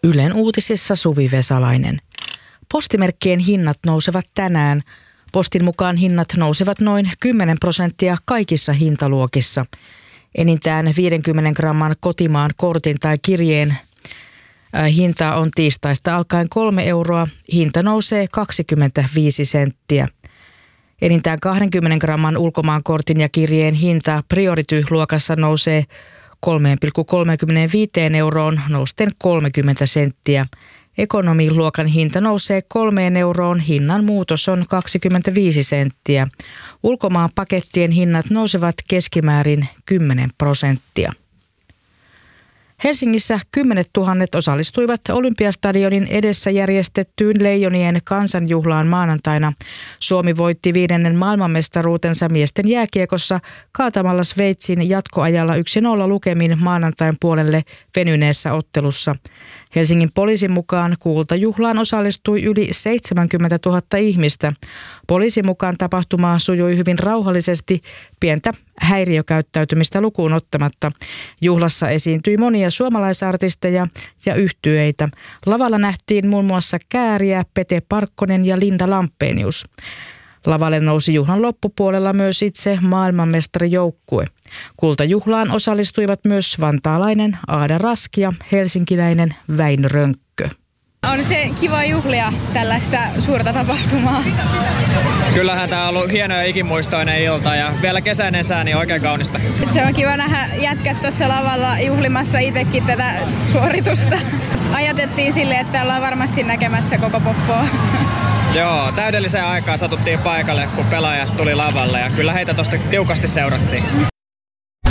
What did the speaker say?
Ylen uutisissa Suvi Vesalainen. Postimerkkien hinnat nousevat tänään. Postin mukaan hinnat nousevat noin 10% kaikissa hintaluokissa. Enintään 50 gramman kotimaan kortin tai kirjeen hinta on tiistaista alkaen 3 euroa. Hinta nousee 25 senttiä. Enintään 20 gramman ulkomaankortin ja kirjeen hinta Priority-luokassa nousee 3,35 euroon nousten 30 senttiä. Ekonomiluokan hinta nousee 3 euroon, hinnan muutos on 25 senttiä. Ulkomaan pakettien hinnat nousevat keskimäärin 10%. Helsingissä 10 000 osallistuivat Olympiastadionin edessä järjestettyyn Leijonien kansanjuhlaan maanantaina. Suomi voitti 5. maailmanmestaruutensa miesten jääkiekossa kaatamalla Sveitsin jatkoajalla 1-0 lukemin maanantain puolelle venyneessä ottelussa. Helsingin poliisin mukaan kultajuhlaan osallistui yli 70 000 ihmistä. Poliisin mukaan tapahtuma sujui hyvin rauhallisesti, pientä häiriökäyttäytymistä lukuun ottamatta. Juhlassa esiintyi monia suomalaisartisteja ja yhtyeitä. Lavalla nähtiin muun muassa Kääriä, Pete Parkkonen ja Linda Lampenius. Lavalle nousi juhlan loppupuolella myös itse maailmanmestarijoukkue. Kultajuhlaan osallistuivat myös vantaalainen Aada Raski ja helsinkiläinen Väinö Rönkkö. On se kiva juhlia tällaista suurta tapahtumaa. Kyllähän tämä on ollut hieno ja ikimuistoinen ilta ja vielä kesäinen sää, niin oikein kaunista. Se on kiva nähdä jätkät tuossa lavalla juhlimassa itsekin tätä suoritusta. Ajatettiin sille, että ollaan varmasti näkemässä koko poppoa. Joo, täydelliseen aikaan satuttiin paikalle, kun pelaajat tuli lavalle ja kyllä heitä tosta tiukasti seurattiin.